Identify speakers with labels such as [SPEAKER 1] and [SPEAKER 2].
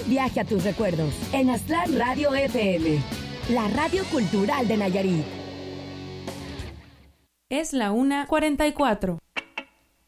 [SPEAKER 1] viaje a tus recuerdos en Aztlán Radio FM, la radio cultural de Nayarit.
[SPEAKER 2] Es la 1:44.